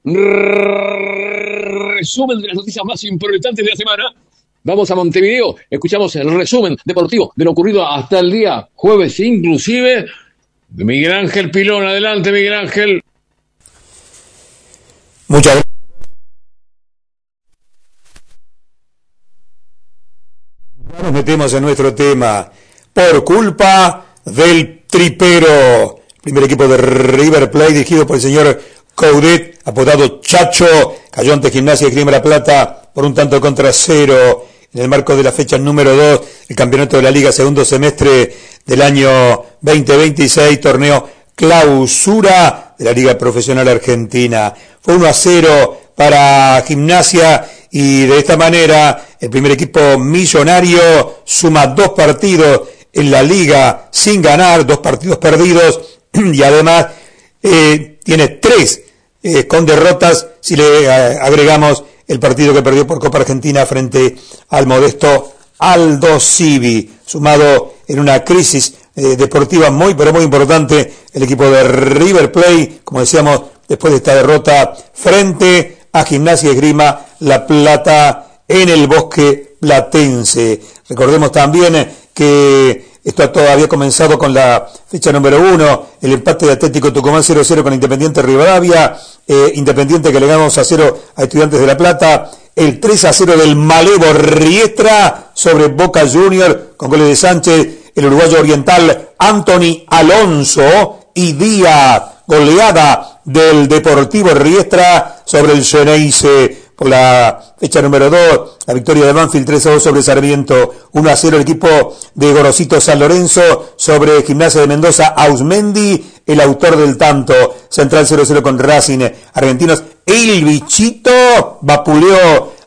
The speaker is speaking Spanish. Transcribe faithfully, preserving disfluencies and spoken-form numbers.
resumen de las noticias más importantes de la semana. Vamos a Montevideo, escuchamos el resumen deportivo de lo ocurrido hasta el día jueves, inclusive de Miguel Ángel Pilón. Adelante, Miguel Ángel. Muchas gracias. Nos metemos en nuestro tema. Por culpa del tripero. Primer equipo de River Plate, dirigido por el señor Coudet, apodado Chacho, cayó ante Gimnasia y Esgrima La Plata por un tanto contra cero en el marco de la fecha número dos del campeonato de la Liga, segundo semestre del año veinte veintiséis, torneo clausura de la Liga Profesional Argentina. Fue uno a cero para Gimnasia y de esta manera el primer equipo millonario suma dos partidos en la Liga sin ganar, dos partidos perdidos y además eh, tiene tres eh, con derrotas si le eh, agregamos el partido que perdió por Copa Argentina frente al modesto Aldo Civi, sumado en una crisis eh, deportiva muy pero muy importante el equipo de River Plate, como decíamos, después de esta derrota frente a Gimnasia y Esgrima La Plata en el Bosque Platense. Recordemos también que esto todavía ha comenzado con la fecha número uno, el empate de Atlético Tucumán cero a cero con Independiente Rivadavia, eh, Independiente que le ganamos a cero a Estudiantes de La Plata, el tres a cero del Malevo Riestra sobre Boca Junior con goles de Sánchez, el uruguayo oriental Anthony Alonso y Díaz, goleada del Deportivo Riestra sobre el Xeneize. Por la fecha número dos, la victoria de Banfield tres a dos sobre Sarmiento, uno a cero el equipo de Gorosito San Lorenzo sobre Gimnasia de Mendoza, Ausmendi, el autor del tanto, Central cero a cero con Racing, Argentinos, el Bichito vapuleó